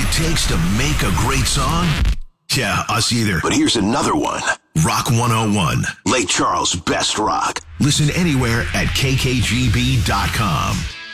it takes to make a great song? Yeah, us either. But here's another one. Rock 101. Lake Charles' best rock. Listen anywhere at kkgb.com.